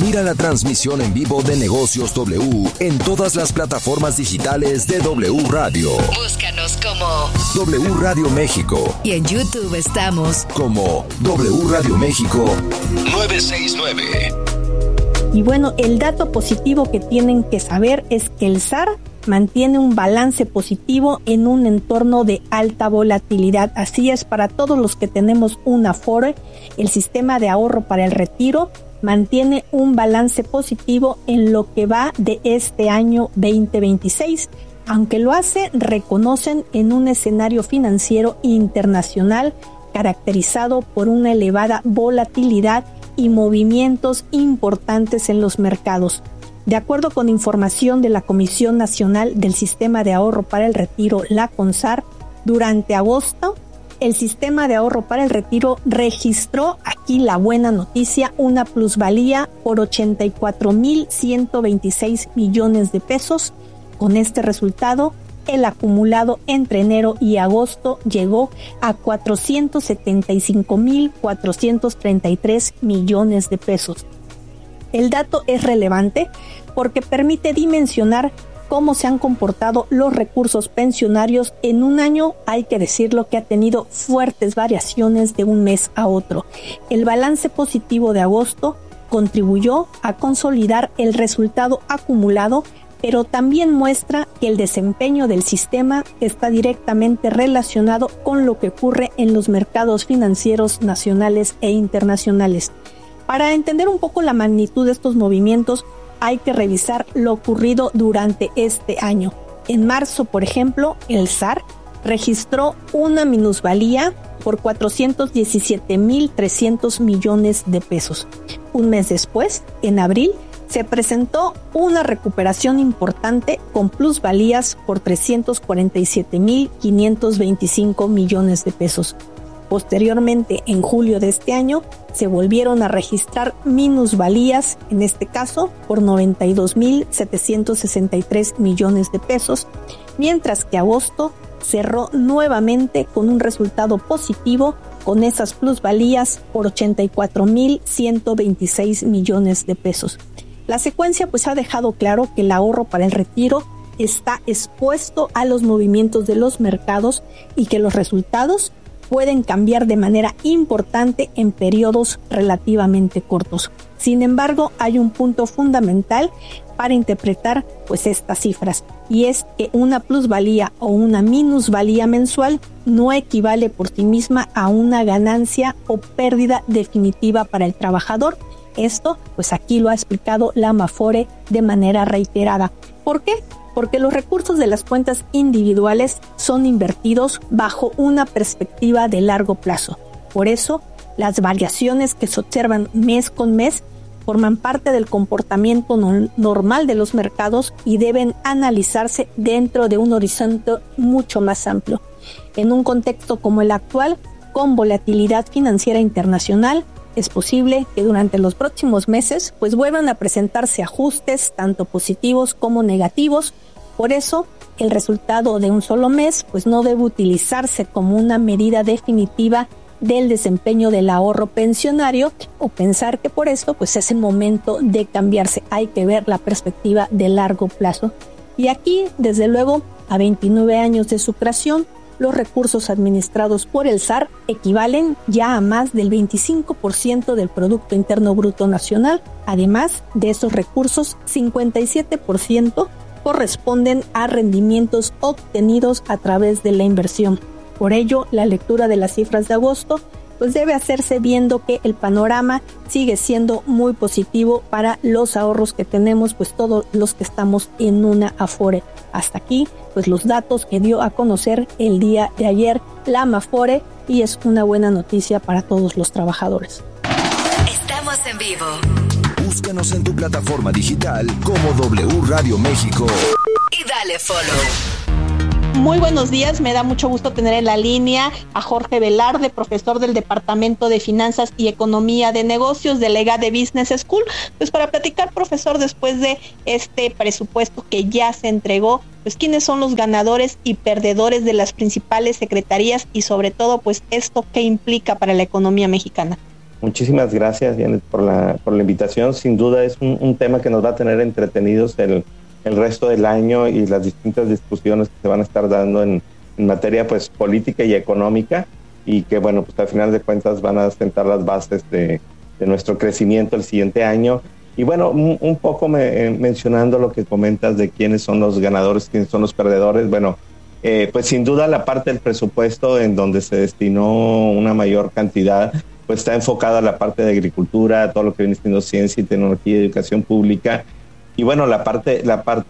Mira la transmisión en vivo de Negocios W en todas las plataformas digitales de W Radio. Búscanos como W Radio México. Y en YouTube estamos como W Radio México 969. Y bueno, el dato positivo que tienen que saber es que el SAR mantiene un balance positivo en un entorno de alta volatilidad. Así es, para todos los que tenemos un Afore, el sistema de ahorro para el retiro mantiene un balance positivo en lo que va de este año 2026. Aunque lo hace, reconocen, en un escenario financiero internacional caracterizado por una elevada volatilidad y movimientos importantes en los mercados. De acuerdo con información de la Comisión Nacional del Sistema de Ahorro para el Retiro, la CONSAR, durante agosto, el sistema de ahorro para el retiro registró, aquí la buena noticia, una plusvalía por 84,126 millones de pesos. Con este resultado, el acumulado entre enero y agosto llegó a 475,433 millones de pesos. El dato es relevante porque permite dimensionar cómo se han comportado los recursos pensionarios en un año, hay que decirlo, que ha tenido fuertes variaciones de un mes a otro. El balance positivo de agosto contribuyó a consolidar el resultado acumulado, pero también muestra que el desempeño del sistema está directamente relacionado con lo que ocurre en los mercados financieros nacionales e internacionales. Para entender un poco la magnitud de estos movimientos, hay que revisar lo ocurrido durante este año. En marzo, por ejemplo, el SAR registró una minusvalía por 417,300 millones de pesos. Un mes después, en abril, se presentó una recuperación importante con plusvalías por 347,525 millones de pesos. Posteriormente, en julio de este año, se volvieron a registrar minusvalías, en este caso por 92,763 millones de pesos, mientras que agosto cerró nuevamente con un resultado positivo con esas plusvalías por 84,126 millones de pesos. La secuencia pues ha dejado claro que el ahorro para el retiro está expuesto a los movimientos de los mercados y que los resultados pueden cambiar de manera importante en periodos relativamente cortos. Sin embargo, hay un punto fundamental para interpretar pues estas cifras, y es que una plusvalía o una minusvalía mensual no equivale por sí misma a una ganancia o pérdida definitiva para el trabajador. Esto, pues aquí lo ha explicado la Mafore de manera reiterada. ¿Por qué? Porque los recursos de las cuentas individuales son invertidos bajo una perspectiva de largo plazo. Por eso, las variaciones que se observan mes con mes forman parte del comportamiento normal de los mercados y deben analizarse dentro de un horizonte mucho más amplio. En un contexto como el actual, con volatilidad financiera internacional, es posible que durante los próximos meses pues vuelvan a presentarse ajustes tanto positivos como negativos. Por eso, el resultado de un solo mes pues no debe utilizarse como una medida definitiva del desempeño del ahorro pensionario o pensar que por esto pues es el momento de cambiarse. Hay que ver la perspectiva de largo plazo. Y aquí, desde luego, a 29 años de su creación, los recursos administrados por el SAR equivalen ya a más del 25% del Producto Interno Bruto Nacional. Además de esos recursos, 57% corresponden a rendimientos obtenidos a través de la inversión. Por ello, la lectura de las cifras de agosto pues debe hacerse viendo que el panorama sigue siendo muy positivo para los ahorros que tenemos, pues todos los que estamos en una Afore. Hasta aquí, pues los datos que dio a conocer el día de ayer la Mafore, y es una buena noticia para todos los trabajadores. Estamos en vivo. Búscanos en tu plataforma digital como W Radio México. Y dale follow. Muy buenos días, me da mucho gusto tener en la línea a Jorge Velarde, profesor del Departamento de Finanzas y Economía de Negocios de Legade Business School. Pues para platicar, profesor, después de este presupuesto que ya se entregó, pues quiénes son los ganadores y perdedores de las principales secretarías y sobre todo pues esto qué implica para la economía mexicana. Muchísimas gracias, Janet, por la invitación. Sin duda es un tema que nos va a tener entretenidos el resto del año y las distintas discusiones que se van a estar dando en materia pues política y económica, y que bueno, pues al final de cuentas van a sentar las bases de nuestro crecimiento el siguiente año. Y bueno, un poco mencionando lo que comentas de quiénes son los ganadores, quiénes son los perdedores. Bueno, pues sin duda la parte del presupuesto en donde se destinó una mayor cantidad pues está enfocada a la parte de agricultura, todo lo que viene siendo ciencia y tecnología y educación pública. Y bueno, la parte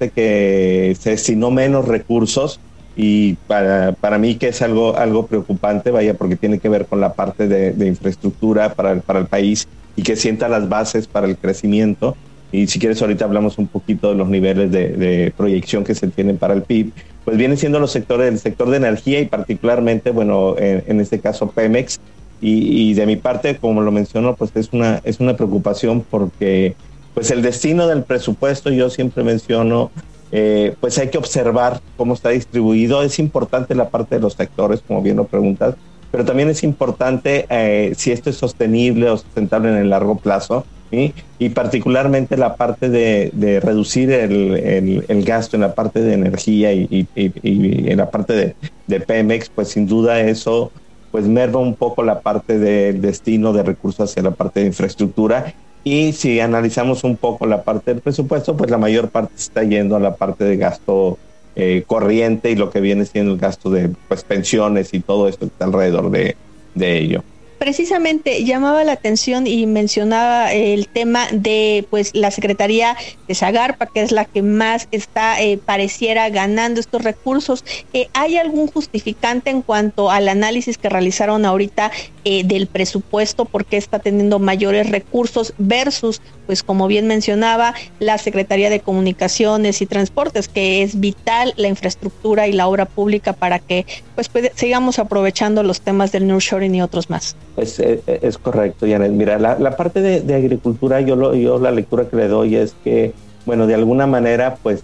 que se destinó menos recursos, y para mí que es algo preocupante, vaya, porque tiene que ver con la parte de infraestructura para el país y que sienta las bases para el crecimiento. Y si quieres ahorita hablamos un poquito de los niveles de proyección que se tienen para el PIB. Pues vienen siendo el sector de energía y particularmente, bueno, en este caso Pemex. Y de mi parte, como lo menciono, pues es una preocupación porque pues el destino del presupuesto, yo siempre menciono, pues hay que observar cómo está distribuido. Es importante la parte de los sectores, como bien lo preguntas, pero también es importante si esto es sostenible o sustentable en el largo plazo, ¿sí? Y particularmente la parte de reducir el gasto en la parte de energía y en la parte de Pemex, pues sin duda eso pues merma un poco la parte del destino de recursos hacia la parte de infraestructura. Y si analizamos un poco la parte del presupuesto, pues la mayor parte está yendo a la parte de gasto corriente y lo que viene siendo el gasto de pues pensiones y todo esto que está alrededor de ello. Precisamente llamaba la atención y mencionaba el tema de pues la Secretaría de Zagarpa, que es la que más está pareciera ganando estos recursos. ¿Hay algún justificante en cuanto al análisis que realizaron ahorita del presupuesto, por qué está teniendo mayores recursos versus, pues como bien mencionaba, la Secretaría de Comunicaciones y Transportes, que es vital la infraestructura y la obra pública para que pues sigamos aprovechando los temas del nearshoring y otros más? Es correcto, Janet. Mira, la parte de agricultura, yo la lectura que le doy es que, bueno, de alguna manera, pues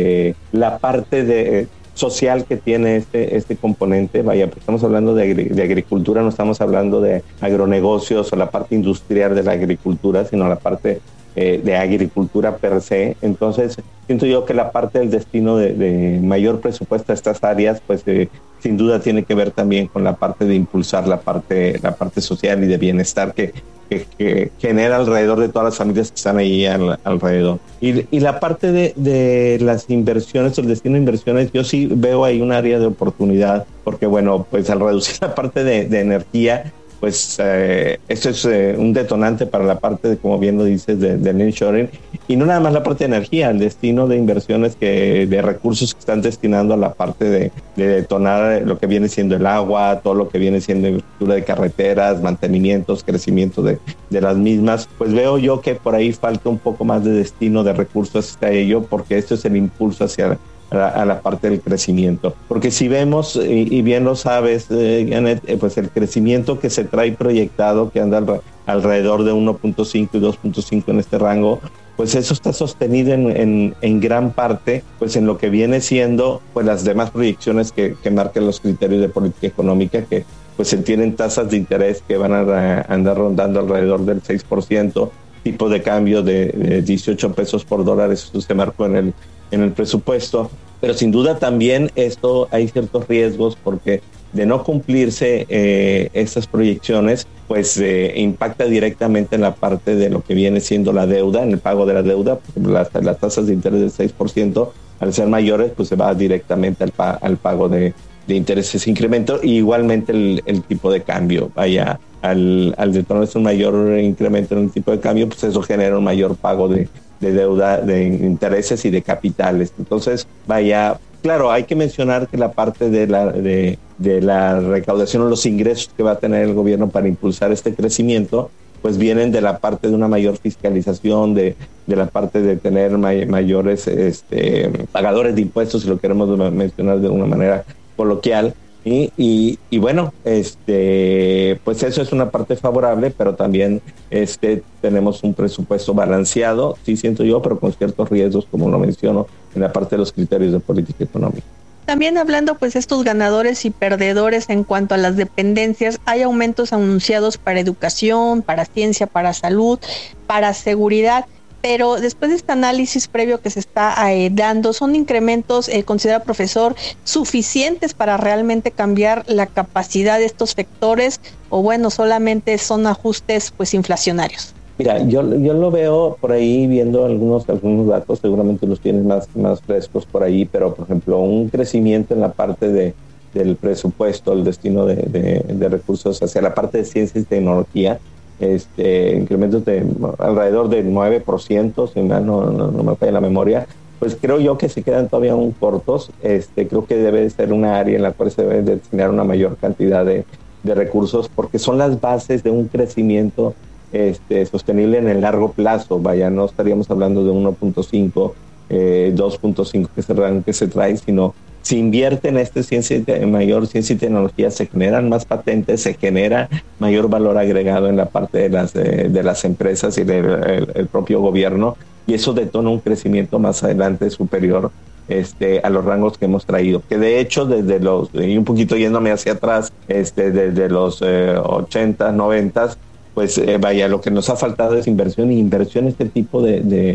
la parte social que tiene este componente, vaya, pues estamos hablando de agricultura, no estamos hablando de agronegocios o la parte industrial de la agricultura, sino la parte de agricultura per se. Entonces, siento yo que la parte del destino de mayor presupuesto a estas áreas, pues sin duda tiene que ver también con la parte de impulsar la parte social y de bienestar que genera alrededor de todas las familias que están ahí alrededor. Y la parte de las inversiones, el destino de inversiones, yo sí veo ahí un área de oportunidad, porque bueno, pues al reducir la parte de energía, pues esto es un detonante para la parte de, como bien lo dices, del nearshoring, y no nada más la parte de energía, el destino de inversiones de recursos que están destinando a la parte de detonar lo que viene siendo el agua, todo lo que viene siendo infraestructura de carreteras, mantenimientos, crecimiento de las mismas. Pues veo yo que por ahí falta un poco más de destino de recursos hacia ello, porque esto es el impulso hacia a la parte del crecimiento. Porque si vemos, y bien lo sabes, Janet, pues el crecimiento que se trae proyectado, que anda alrededor de 1.5 y 2.5 en este rango, pues eso está sostenido en gran parte pues en lo que viene siendo pues las demás proyecciones que marcan los criterios de política económica, que pues se tienen tasas de interés que van a andar rondando alrededor del 6%, tipo de cambio de 18 pesos por dólar, eso se marcó en el presupuesto. Pero sin duda también esto hay ciertos riesgos, porque de no cumplirse estas proyecciones, pues impacta directamente en la parte de lo que viene siendo la deuda, en el pago de la deuda, porque las tasas de interés del 6%, al ser mayores, pues se va directamente al pago de intereses incremento, y igualmente el tipo de cambio. Vaya, al detonarse un mayor incremento en el tipo de cambio, pues eso genera un mayor pago de deuda, de intereses y de capitales. Entonces, vaya, claro, hay que mencionar que la parte de la recaudación o los ingresos que va a tener el gobierno para impulsar este crecimiento, pues vienen de la parte de una mayor fiscalización, de la parte de tener mayores pagadores de impuestos, si lo queremos mencionar de una manera coloquial. Y bueno, pues eso es una parte favorable, pero también tenemos un presupuesto balanceado, sí siento yo, pero con ciertos riesgos, como lo menciono, en la parte de los criterios de política económica. también hablando pues de estos ganadores y perdedores en cuanto a las dependencias, hay aumentos anunciados para educación, para ciencia, para salud, para seguridad. Pero después de este análisis previo que se está dando, ¿son incrementos, considera profesor, suficientes para realmente cambiar la capacidad de estos sectores o bueno, solamente son ajustes pues inflacionarios? Mira, yo lo veo por ahí viendo algunos datos, seguramente los tienes más frescos por ahí, pero por ejemplo un crecimiento en la parte del presupuesto, el destino de recursos hacia la parte de ciencia y tecnología, incrementos de alrededor del 9%, si no me falla la memoria, pues creo yo que se quedan todavía aún cortos. Creo que debe ser una área en la cual se debe destinar una mayor cantidad de recursos, porque son las bases de un crecimiento sostenible en el largo plazo. Vaya, no estaríamos hablando de 1.5, 2.5 que es el rango que se trae, sino si invierte en mayor ciencia y tecnología, se generan más patentes, se genera mayor valor agregado en la parte de las empresas y del propio gobierno, y eso detona un crecimiento más adelante superior a los rangos que hemos traído, que de hecho y un poquito yéndome hacia atrás, desde los 80, 90, pues vaya, lo que nos ha faltado es inversión este tipo en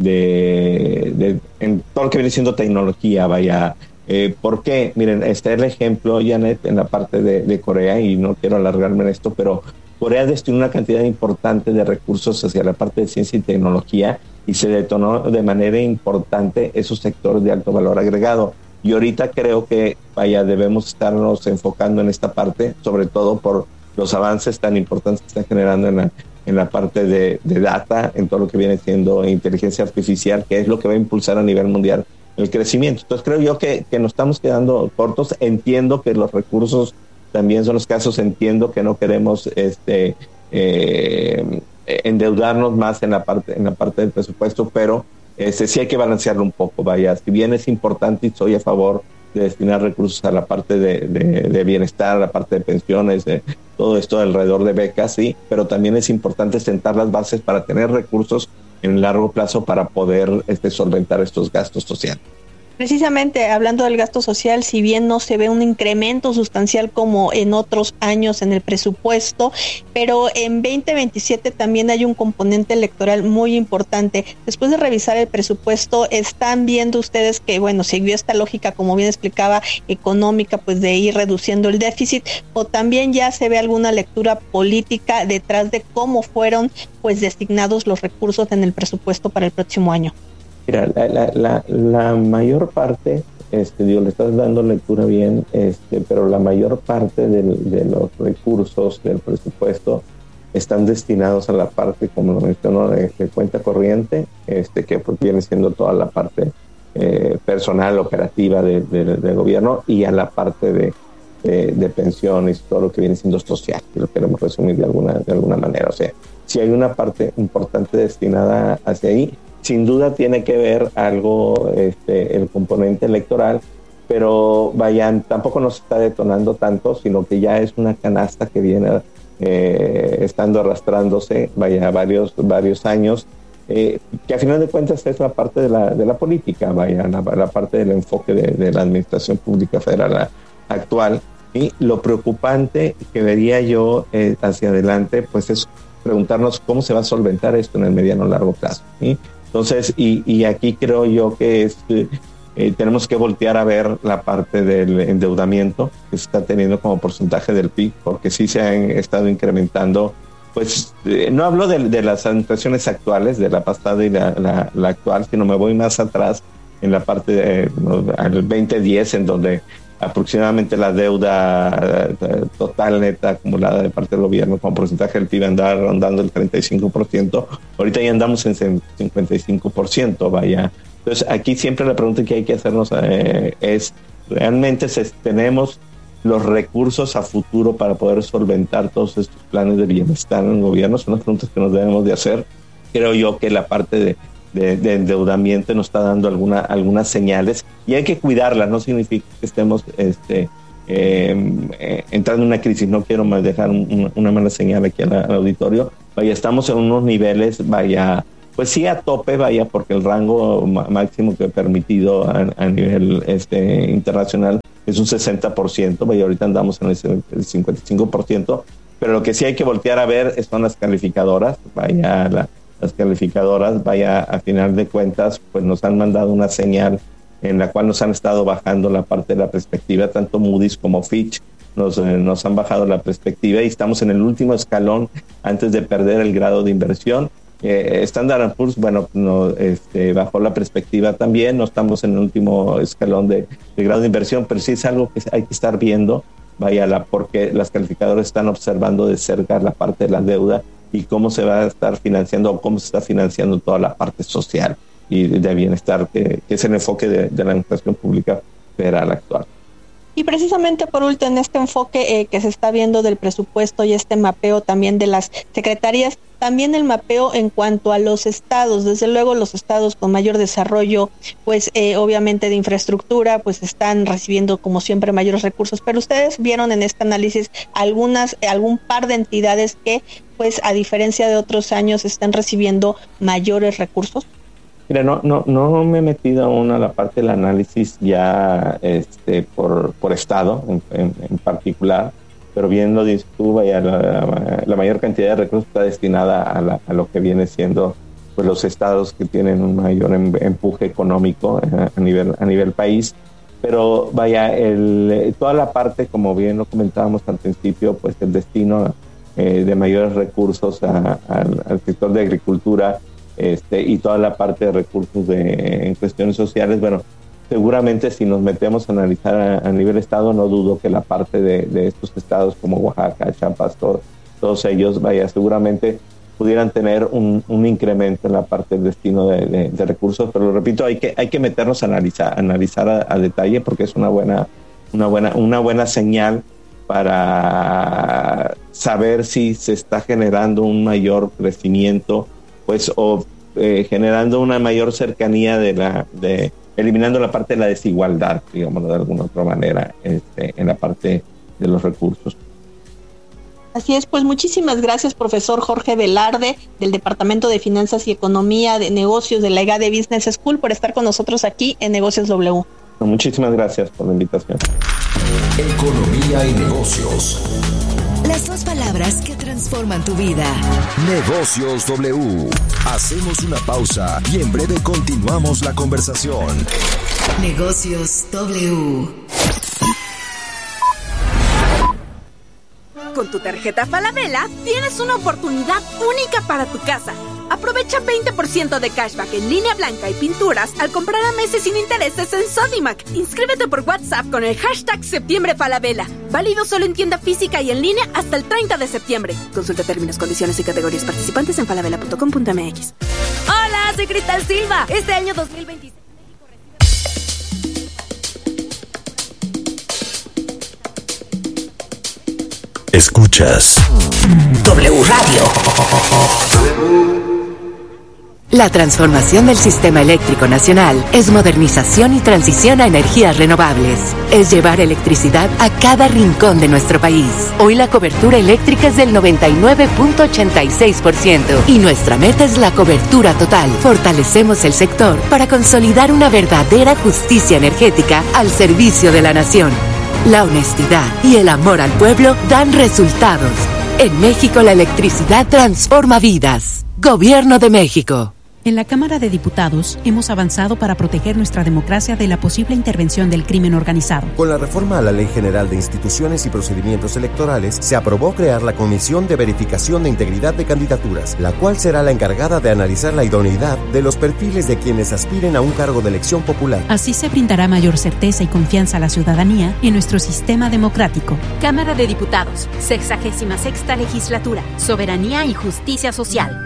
todo lo que viene siendo tecnología, vaya. ¿Por qué? Miren, está el ejemplo, Janet, en la parte de Corea, y no quiero alargarme en esto, pero Corea destinó una cantidad importante de recursos hacia la parte de ciencia y tecnología y se detonó de manera importante esos sectores de alto valor agregado. Y ahorita creo que, vaya, debemos estarnos enfocando en esta parte, sobre todo por los avances tan importantes que están generando en la parte de data, en todo lo que viene siendo inteligencia artificial, que es lo que va a impulsar a nivel mundial el crecimiento. Entonces creo yo que nos estamos quedando cortos. Entiendo que los recursos también son escasos, entiendo que no queremos endeudarnos más en la parte del presupuesto, pero sí hay que balancearlo un poco. Vaya, si bien es importante y soy a favor de destinar recursos a la parte de bienestar, a la parte de pensiones, de todo esto alrededor de becas, sí, pero también es importante sentar las bases para tener recursos en largo plazo para poder solventar estos gastos sociales. Precisamente hablando del gasto social, si bien no se ve un incremento sustancial como en otros años en el presupuesto, pero en 2027 también hay un componente electoral muy importante. Después de revisar el presupuesto, ¿están viendo ustedes que, bueno, siguió esta lógica, como bien explicaba, económica, pues de ir reduciendo el déficit, o también ya se ve alguna lectura política detrás de cómo fueron pues designados los recursos en el presupuesto para el próximo año? Mira, la mayor parte, le estás dando lectura bien, pero la mayor parte de los recursos del presupuesto están destinados a la parte, como lo mencionó, de cuenta corriente, que pues viene siendo toda la parte personal, operativa del gobierno, y a la parte de pensiones, todo lo que viene siendo social, que lo queremos resumir de alguna manera. O sea, si hay una parte importante destinada hacia ahí, sin duda tiene que ver algo el componente electoral, pero vayan, tampoco nos está detonando tanto, sino que ya es una canasta que viene estando arrastrándose varios años, que a final de cuentas es la parte de la política, la parte del enfoque de la administración pública federal actual. Y lo preocupante que vería yo hacia adelante, pues es preguntarnos cómo se va a solventar esto en el mediano o largo plazo, ¿sí? Entonces, y aquí creo yo que tenemos que voltear a ver la parte del endeudamiento que se está teniendo como porcentaje del PIB, porque sí se han estado incrementando. Pues no hablo de las administraciones actuales, de la pasada y la actual, sino me voy más atrás en la parte al 2010, en donde aproximadamente la deuda total neta acumulada de parte del gobierno como porcentaje del PIB andaba rondando el 35%. Ahorita ya andamos en 55%, vaya. Entonces aquí siempre la pregunta que hay que hacernos es, ¿realmente tenemos los recursos a futuro para poder solventar todos estos planes de bienestar en el gobierno? Son las preguntas que nos debemos de hacer. Creo yo que la parte de endeudamiento nos está dando algunas señales, y hay que cuidarlas. No significa que estemos entrando en una crisis. No quiero más dejar una mala señal aquí al auditorio. Vaya, estamos en unos niveles pues sí a tope, vaya, porque el rango máximo que permitido a nivel internacional es un 60%, vaya, ahorita andamos en el 55%, pero lo que sí hay que voltear a ver son las calificadoras, vaya, las calificadoras, vaya, a final de cuentas, pues nos han mandado una señal en la cual nos han estado bajando la parte de la perspectiva, tanto Moody's como Fitch nos han bajado la perspectiva y estamos en el último escalón antes de perder el grado de inversión. Standard & Poor's, bueno, bajó la perspectiva también, no estamos en el último escalón de grado de inversión, pero sí es algo que hay que estar viendo, porque las calificadoras están observando de cerca la parte de la deuda y cómo se va a estar financiando o cómo se está financiando toda la parte social y de bienestar, que es el enfoque de la administración pública federal actual. Y precisamente por último, en este enfoque que se está viendo del presupuesto y este mapeo también de las secretarías, también el mapeo en cuanto a los estados. Desde luego los estados con mayor desarrollo, pues obviamente de infraestructura, pues están recibiendo como siempre mayores recursos, pero ustedes vieron en este análisis algún par de entidades que, pues a diferencia de otros años, están recibiendo mayores recursos. Mira, no me he metido aún a la parte del análisis ya por estado en particular, pero bien lo dices tú, vaya, la mayor cantidad de recursos está destinada a lo que viene siendo pues los estados que tienen un mayor empuje económico a nivel país, pero vaya, toda la parte, como bien lo comentábamos al principio, pues el destino de mayores recursos al sector de agricultura, y toda la parte de recursos en cuestiones sociales, bueno, seguramente si nos metemos a analizar a nivel estado, no dudo que la parte de estos estados como Oaxaca, Chiapas, todos ellos, vaya, seguramente pudieran tener un incremento en la parte del destino de recursos, pero lo repito, hay que meternos a analizar a detalle, porque es una buena señal para saber si se está generando un mayor crecimiento, pues, o generando una mayor cercanía eliminando la parte de la desigualdad, digamos, de alguna otra manera, en la parte de los recursos. Así es, pues muchísimas gracias, profesor Jorge Velarde, del Departamento de Finanzas y Economía de Negocios de la EGADE Business School, por estar con nosotros aquí en Negocios W. Muchísimas gracias por la invitación. Economía y negocios. Las dos palabras que transforman tu vida. Negocios W. Hacemos una pausa y en breve continuamos la conversación. Negocios W. Con tu tarjeta Falabella tienes una oportunidad única para tu casa. Aprovecha 20% de cashback en línea blanca y pinturas al comprar a meses sin intereses en Sodimac. Inscríbete por WhatsApp con el hashtag Septiembre Falabella. Válido solo en tienda física y en línea hasta el 30 de septiembre. Consulta términos, condiciones y categorías participantes en falabella.com.mx. Hola, soy Cristal Silva. Este año 2026 Escuchas W Radio. La transformación del sistema eléctrico nacional es modernización y transición a energías renovables. Es llevar electricidad a cada rincón de nuestro país. Hoy la cobertura eléctrica es del 99.86% y nuestra meta es la cobertura total. Fortalecemos el sector para consolidar una verdadera justicia energética al servicio de la nación. La honestidad y el amor al pueblo dan resultados. En México la electricidad transforma vidas. Gobierno de México. En la Cámara de Diputados hemos avanzado para proteger nuestra democracia de la posible intervención del crimen organizado. Con la reforma a la Ley General de Instituciones y Procedimientos Electorales, se aprobó crear la Comisión de Verificación de Integridad de Candidaturas, la cual será la encargada de analizar la idoneidad de los perfiles de quienes aspiren a un cargo de elección popular. Así se brindará mayor certeza y confianza a la ciudadanía en nuestro sistema democrático. Cámara de Diputados, 66ª Legislatura, Soberanía y Justicia Social.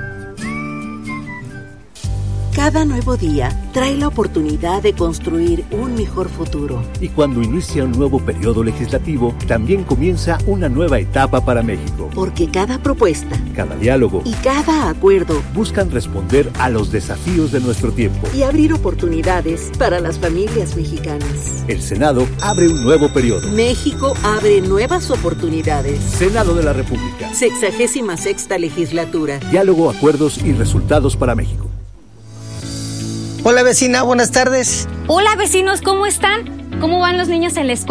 Cada nuevo día trae la oportunidad de construir un mejor futuro. Y cuando inicia un nuevo periodo legislativo, también comienza una nueva etapa para México. Porque cada propuesta, cada diálogo y cada acuerdo buscan responder a los desafíos de nuestro tiempo y abrir oportunidades para las familias mexicanas. El Senado abre un nuevo periodo. México abre nuevas oportunidades. Senado de la República. 66ª Legislatura. Diálogo, acuerdos y resultados para México. Hola vecina, buenas tardes. Hola vecinos, ¿cómo están? ¿Cómo van los niños en la escuela?